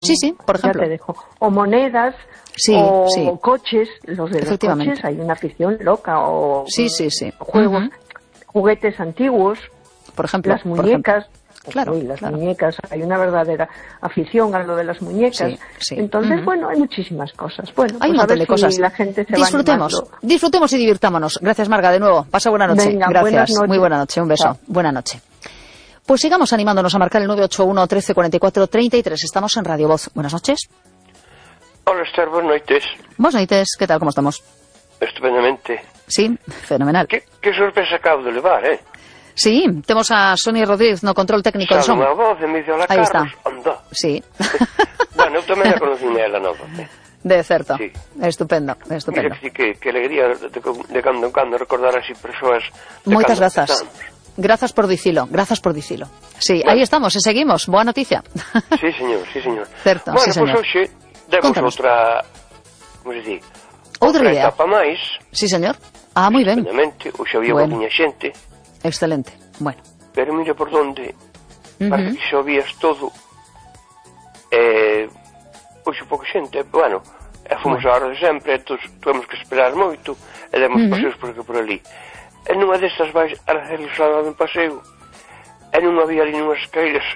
Sí, por ejemplo. Ya te dejo. O monedas, o coches, los de los coches, hay una afición loca, o juegos, juguetes antiguos, por ejemplo, las muñecas. Claro, las muñecas, hay una verdadera afición a lo de las muñecas. Entonces, bueno, hay muchísimas cosas. Bueno, hay un montón de cosas. La gente se disfrutemos y divirtámonos. Gracias, Marga, de nuevo. Pasa buena noche. Venga, gracias. Muy buena noche. Un beso. Chao. Buena noche. Pues sigamos animándonos a marcar el 981 13 44 33. Estamos en Radio Voz. Buenas noches. Hola, Esther, buenas noites. Buenas noites. ¿Qué tal? ¿Cómo estamos? Estupendamente. Sí, fenomenal. Que sorpresa acabo de levar, Sí, temos a Sonia Rodríguez no control técnico de son. Salve a voz, e me dice, hola, Aí Carlos, está. anda. Sí. Bueno, eu tamén a conocí ela nova. De certo. Sí. Estupendo. Mira, que alegría de cando en cando recordar así persoas de moitas grazas. Grazas por dicilo. Sí, bueno. Aí estamos, e seguimos. Boa noticia. Sí, señor. Certo, bueno, sí, señor. Pois hoxe demos outra, como se di, outra idea. Etapa máis. Sí, señor. Ah, moi ben. Hoxe había unha xente. Excelente, bueno. Pero mira por donde parece que xa vías todo hoxe pouca xente, bueno, fomos a hora de sempre, tuvemos que esperar moito e demos paseos por ali e nunha destas vais a realizar un paseo e non había ali nunhas escairas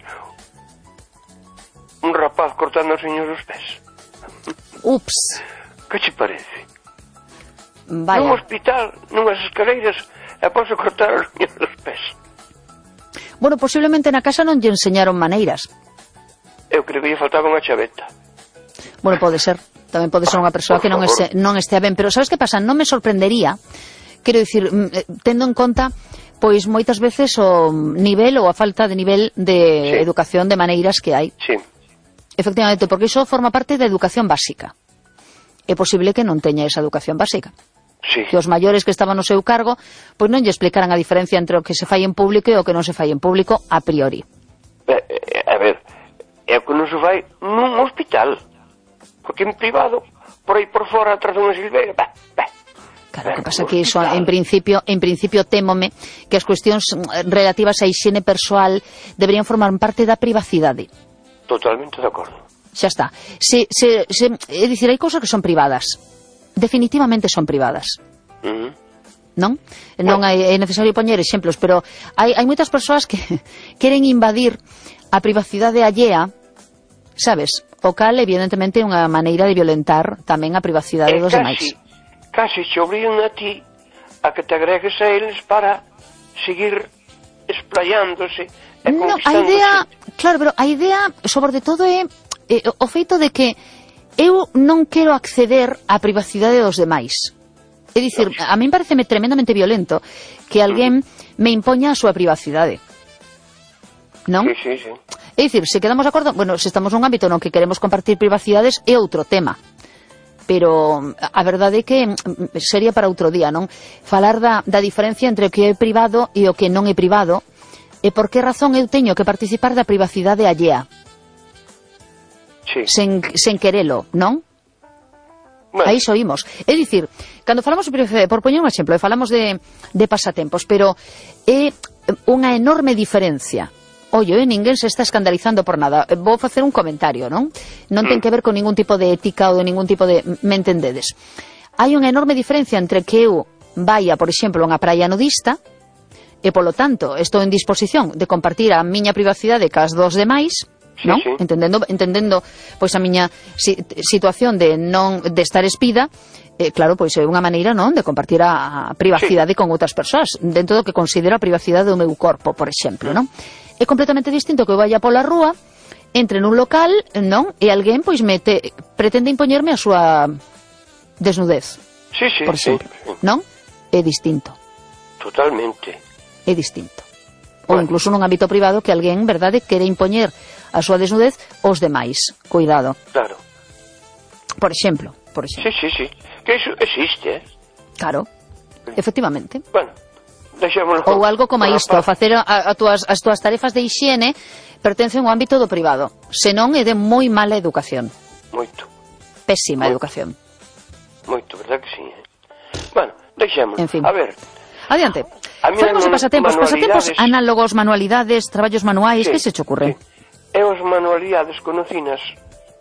un rapaz cortando os niños dos pés. Ups. Que che parece? Vaya. Nun hospital, nunhas escaleiras e posso cortar os niños dos pés. Bueno, posiblemente na casa non lle enseñaron maneiras. Eu creo que lle faltaba unha chaveta. Bueno, pode ser. Tamén pode ser unha persoa que non estea ben. Pero sabes que pasa? Non me sorprendería, quero dicir, tendo en conta, pois moitas veces o nivel ou a falta de nivel de educación de maneiras que hai. Sí. Efectivamente, porque iso forma parte da educación básica. É posible que non teña esa educación básica. Sí. Que os maiores que estaban no seu cargo pois non lle explicaran a diferencia entre o que se fai en público e o que non se fai en público a priori. A ver, é o que non se fai nun hospital, porque en privado, por aí por fora atrás dunha silveira, Claro, que pasa que iso en principio témome que as cuestións relativas á hixiene persoal deberían formar parte da privacidade. Totalmente de acordo. Xa está. É dicir, hai cousas que son privadas. Definitivamente son privadas. Non? Non é necesario poñer exemplos, pero hai moitas persoas que queren invadir a privacidade allea, sabes? O cal, evidentemente, é unha maneira de violentar tamén a privacidade dos demais. Casi te obrigan a ti a que te agregues a eles para seguir esplayándose e conquistándose. Claro, pero a idea, sobre todo, é o feito de que eu non quero acceder á privacidade dos demais. É dicir, a mí pareceme tremendamente violento que alguén me impoña a súa privacidade. Non? Sí. É dicir, se quedamos de acordo, bueno, se estamos nun ámbito no que queremos compartir privacidades é outro tema. Pero a verdade é que sería para outro día, non? Falar da diferencia entre o que é privado e o que non é privado e por que razón eu teño que participar da privacidade allea. Sí. Sen querelo, non? Bueno. Aí soímos. É dicir, cando falamos de privacidade, por poñer un exemplo, falamos de pasatempos, pero é unha enorme diferencia. Ollo, ninguén se está escandalizando por nada. Vou facer un comentario, non? Non ten que ver con ningún tipo de ética ou de ningún tipo de... Me entendedes? Hai unha enorme diferencia entre que eu vaya, por exemplo, a unha praia nudista e, polo tanto, estou en disposición de compartir a miña privacidade cas dos demais, non? Sí. Entendendo pois a miña situación de estar espida, claro, pois é unha maneira, non, de compartir a privacidade con outras persoas, dentro do que considero a privacidade do meu corpo, por exemplo, non? É completamente distinto que eu vaya pola rúa, entre nun local, non, e alguén pois pretende impoñerme a súa desnudez. Sí, por exemplo, non? É distinto. Totalmente. É distinto. Ou incluso nun ámbito privado que alguén, verdade, quere impoñer a súa desnudez aos demais. Cuidado. Claro. Por exemplo. Sí. Que iso existe, Claro. Efectivamente. Bueno, deixémoslo. Ou algo como isto, facer as túas tarefas de hixiene pertence a un ámbito do privado. Senón é de moi mala educación. Moito. Pésima educación. Moito, verdad que sí. Bueno, deixémoslo. En fin. A ver. Adiante. Falamos de pasatempos, análogos, manualidades, traballos manuais, que se che ocurre? E as manualidades conocinas